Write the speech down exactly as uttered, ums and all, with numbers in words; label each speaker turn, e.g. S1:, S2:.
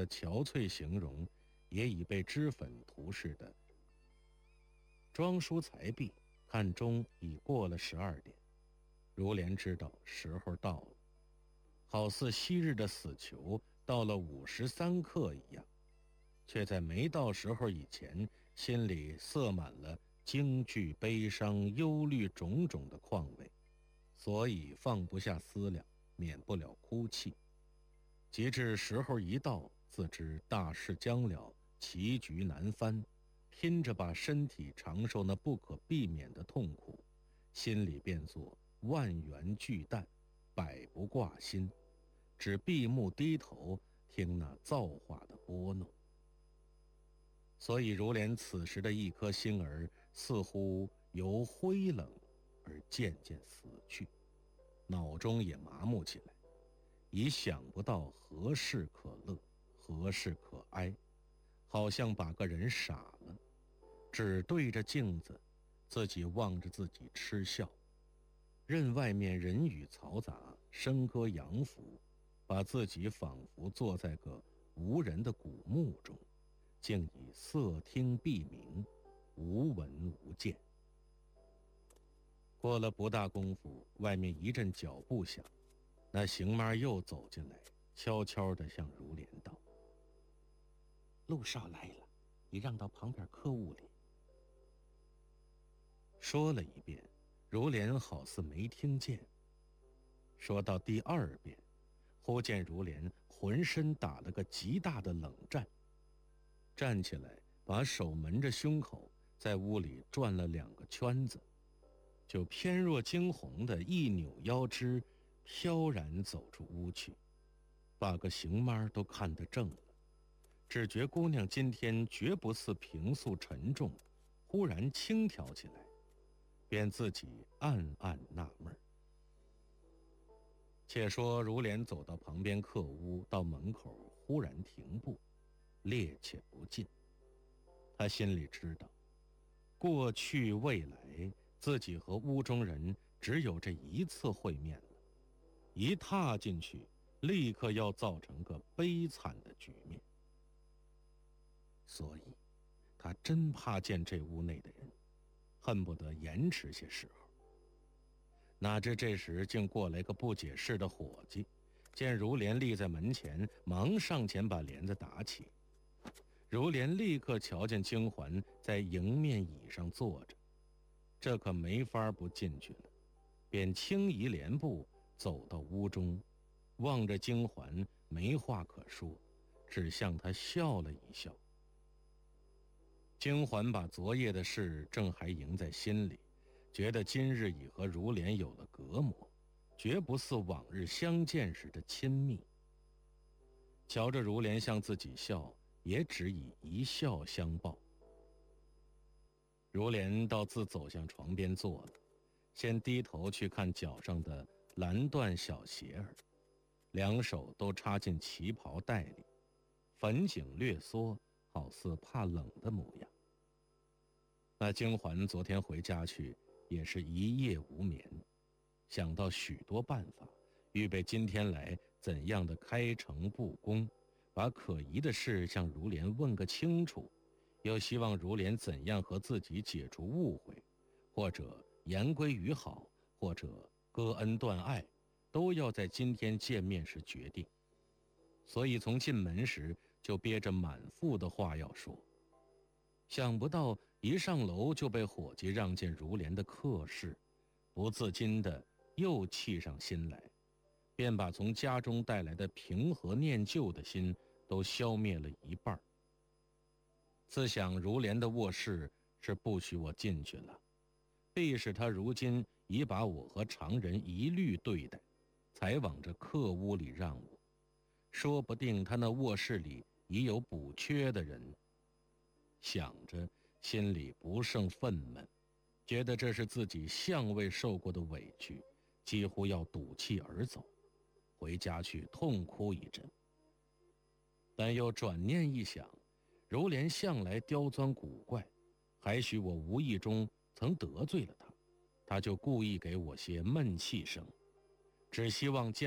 S1: 的憔悴形容也已被脂粉涂饰的。装书才毕，看钟已过了十二点。如莲知道时候到了，好似昔日的死囚到了午时三刻一样，却在没到时候以前，心里塞满了惊惧、悲伤、忧虑种种的况味，所以放不下思量，免不了哭泣。及至时候一到，自知大事将了，棋局难翻，拼着把身体尝受那不可避免的痛苦，心里变作万元巨担，百不挂心，只闭目低头听那造化的拨弄。所以如莲此时的一颗心儿，似乎由灰冷而渐渐死去，脑中也麻木起来，已想不到何事可乐，何事可哀，好像把个人傻了，只对着镜子，自己望着自己嗤笑，任外面人语嘈杂，笙歌扬浮，把自己仿佛坐在个无人的古墓中，竟以色听闭明，无闻无见。过了不大功夫，外面一阵脚步响，那邢妈又走进来，悄悄地向如莲道：“陆少来了，你让到旁边客屋里。”说了一遍，如莲好似没听见。说到第二遍，忽见如莲浑身打了个极大的冷战，站起来，把手蒙着胸口，在屋里转了两个圈子，就偏若惊鸿的一扭腰肢，飘然走出屋去，把个邢妈都看得正了，只觉姑娘今天绝不似平素沉重，忽然轻佻起来，便自己暗暗纳闷。且说如莲走到旁边客屋，到门口忽然停步，趔趄不进。他心里知道，过去未来，自己和屋中人只有这一次会面了，一踏进去，立刻要造成个悲惨的局面。所以他真怕见这屋内的人，恨不得延迟些时候。哪知这时竟过来个不解事的伙计，见如莲立在门前，忙上前把帘子打起。如莲立刻瞧见金环在迎面椅上坐着，这可没法不进去了，便轻移帘步走到屋中，望着金环没话可说，只向他笑了一笑。金环把昨夜的事正还萦在心里，觉得今日已和如莲有了隔膜，绝不似往日相见时的亲密。瞧着如莲向自己笑，也只以一笑相报。如莲倒自走向床边坐了，先低头去看脚上的蓝缎小鞋儿，两手都插进旗袍袋里，粉颈略缩，好似怕冷的模样。那金环昨天回家去，也是一夜无眠，想到许多办法，预备今天来怎样的开诚布公，把可疑的事向如莲问个清楚，又希望如莲怎样和自己解除误会，或者言归于好，或者割恩断爱，都要在今天见面时决定。所以从进门时就憋着满腹的话要说，想不到一上楼就被伙计让见如莲的客室，不自禁的又气上心来，便把从家中带来的平和念旧的心都消灭了一半。自想如莲的卧室是不许我进去了，必是他如今已把我和常人一律对待，才往这客屋里让我，说不定他那卧室里已有补缺的人。想着心里不胜愤懑，觉得这是自己向未受过的委屈，几乎要赌气而走，回家去痛哭一阵。但又转念一想，如莲向来刁钻古怪，还许我无意中曾得罪了他，他就故意给我些闷气声，只希望